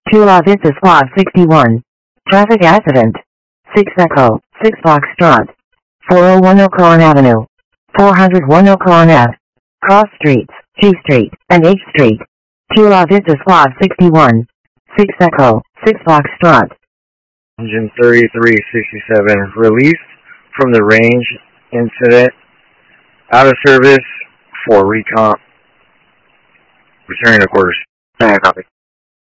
Chula Vista Squad 61. Traffic accident. 6 Echo, 6 Foxtrot. 401 Oakland Avenue. 401 Oakland Ave. Cross Streets, G Street, and H Street. Chula Vista Squad 61. 6 Echo, 6 Foxtrot. Engine 3367 released from the range incident. Out of service for recomp. Returning to quarters. Copy.